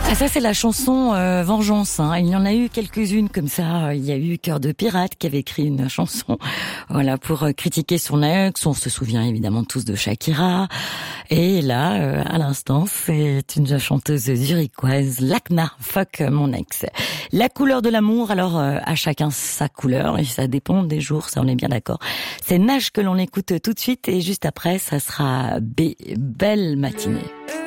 Ah, ça c'est la chanson Vengeance. Hein. Il y en a eu quelques-unes comme ça. Il y a eu Cœur de pirate qui avait écrit une chanson, voilà, pour critiquer son ex. On se souvient évidemment tous de Shakira. Et là, à l'instant, c'est une chanteuse zurichoise, Lakna, Fuck mon ex. La couleur de l'amour, alors à chacun sa couleur et ça dépend des jours, ça on est bien d'accord. C'est Nage que l'on écoute tout de suite et juste après, ça sera Belle matinée.